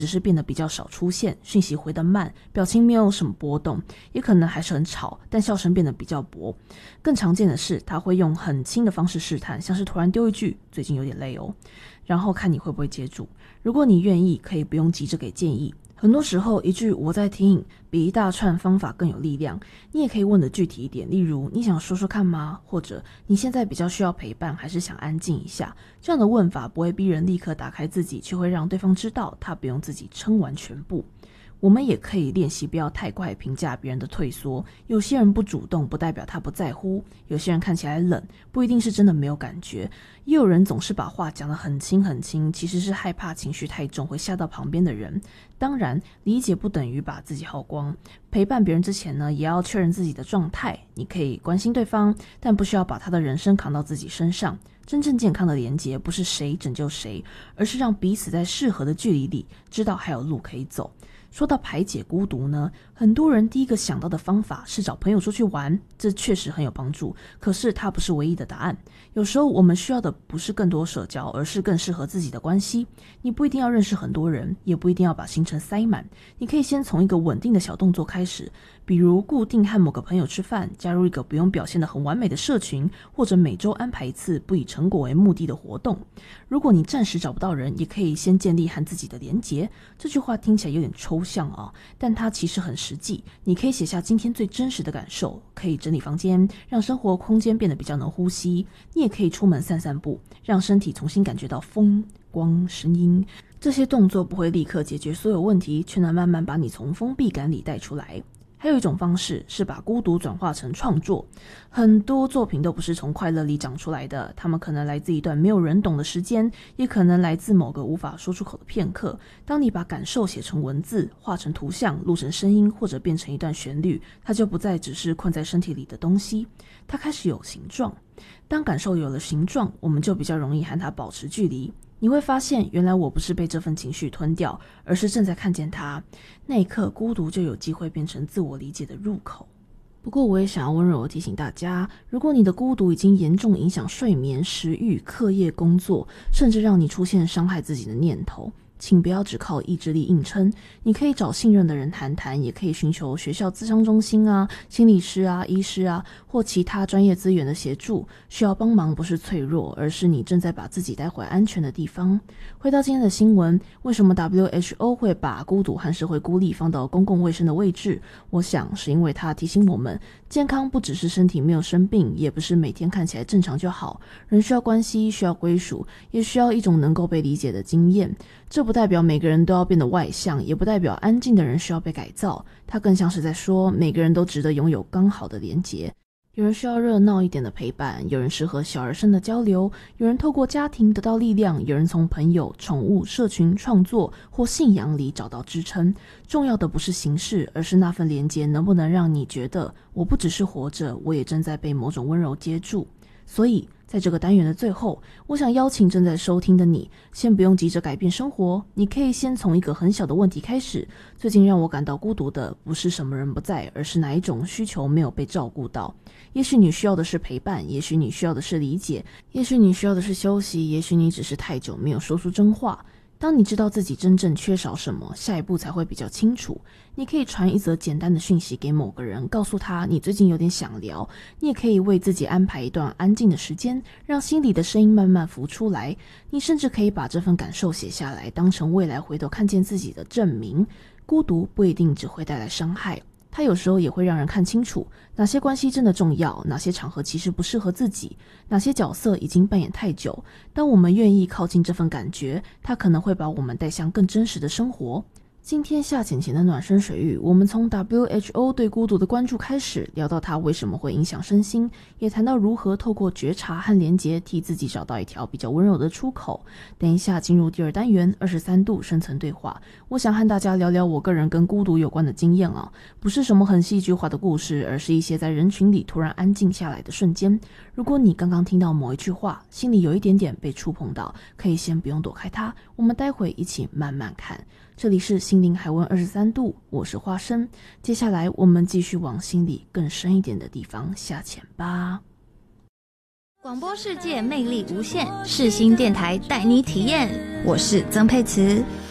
只是变得比较少出现，讯息回得慢，表情没有什么波动，也可能还是很吵，但笑声变得比较薄。更常见的是他会用很轻的方式试探，像是突然丢一句最近有点累哦，然后看你会不会接住。如果你愿意，可以不用急着给建议，很多时候一句我在听比一大串方法更有力量。你也可以问的具体一点，例如你想说说看吗？或者你现在比较需要陪伴还是想安静一下？这样的问法不会逼人立刻打开自己，却会让对方知道他不用自己撑完全部。我们也可以练习不要太快评价别人的退缩，有些人不主动不代表他不在乎，有些人看起来冷不一定是真的没有感觉，也有人总是把话讲得很轻很轻，其实是害怕情绪太重会吓到旁边的人。当然理解不等于把自己耗光，陪伴别人之前呢，也要确认自己的状态。你可以关心对方，但不需要把他的人生扛到自己身上。真正健康的连结不是谁拯救谁，而是让彼此在适合的距离里知道还有路可以走。说到排解孤独呢，很多人第一个想到的方法是找朋友出去玩，这确实很有帮助，可是它不是唯一的答案。有时候我们需要的不是更多社交，而是更适合自己的关系。你不一定要认识很多人，也不一定要把行程塞满，你可以先从一个稳定的小动作开始，比如固定和某个朋友吃饭，加入一个不用表现得很完美的社群，或者每周安排一次不以成果为目的的活动。如果你暂时找不到人，也可以先建立和自己的连结。这句话听起来有点抽象啊，但它其实很实际。你可以写下今天最真实的感受，可以整理房间，让生活空间变得比较能呼吸。你也可以出门散散步，让身体重新感觉到风、光、声音。这些动作不会立刻解决所有问题，却能慢慢把你从封闭感里带出来。还有一种方式是把孤独转化成创作，很多作品都不是从快乐里长出来的，它们可能来自一段没有人懂的时间，也可能来自某个无法说出口的片刻。当你把感受写成文字，画成图像，录成声音，或者变成一段旋律，它就不再只是困在身体里的东西，它开始有形状。当感受有了形状，我们就比较容易和它保持距离。你会发现，原来我不是被这份情绪吞掉，而是正在看见它。那一刻，孤独就有机会变成自我理解的入口。不过我也想要温柔地提醒大家，如果你的孤独已经严重影响睡眠、食欲、课业、工作，甚至让你出现伤害自己的念头，请不要只靠意志力硬撑。你可以找信任的人谈谈，也可以寻求学校咨商中心啊、心理师啊、医师啊或其他专业资源的协助。需要帮忙不是脆弱，而是你正在把自己带回安全的地方。回到今天的新闻，为什么 WHO 会把孤独和社会孤立放到公共卫生的位置？我想是因为它提醒我们，健康不只是身体没有生病，也不是每天看起来正常就好。人需要关系，需要归属，也需要一种能够被理解的经验。这不代表每个人都要变得外向，也不代表安静的人需要被改造。它更像是在说，每个人都值得拥有刚好的连结。有人需要热闹一点的陪伴，有人适合小而深的交流，有人透过家庭得到力量，有人从朋友、宠物、社群、创作或信仰里找到支撑。重要的不是形式，而是那份连结能不能让你觉得，我不只是活着，我也正在被某种温柔接住。所以在这个单元的最后，我想邀请正在收听的你，先不用急着改变生活，你可以先从一个很小的问题开始。最近让我感到孤独的不是什么人不在，而是哪一种需求没有被照顾到。也许你需要的是陪伴，也许你需要的是理解，也许你需要的是休息，也许你只是太久没有说出真话。当你知道自己真正缺少什么，下一步才会比较清楚。你可以传一则简单的讯息给某个人，告诉他你最近有点想聊。你也可以为自己安排一段安静的时间，让心里的声音慢慢浮出来。你甚至可以把这份感受写下来，当成未来回头看见自己的证明。孤独不一定只会带来伤害，它有时候也会让人看清楚哪些关系真的重要，哪些场合其实不适合自己，哪些角色已经扮演太久。当我们愿意靠近这份感觉，它可能会把我们带向更真实的生活。今天下潜前的暖身水域，我们从 WHO 对孤独的关注开始，聊到它为什么会影响身心，也谈到如何透过觉察和连结替自己找到一条比较温柔的出口。等一下进入第二单元23度深层对话，我想和大家聊聊我个人跟孤独有关的经验啊，不是什么很戏剧化的故事，而是一些在人群里突然安静下来的瞬间。如果你刚刚听到某一句话，心里有一点点被触碰到，可以先不用躲开它，我们待会一起慢慢看。这里是心灵海温23度，我是花生。接下来我们继续往心里更深一点的地方下潜吧。 广播世界魅力无限，世新电台带你体验。我是曾沛慈。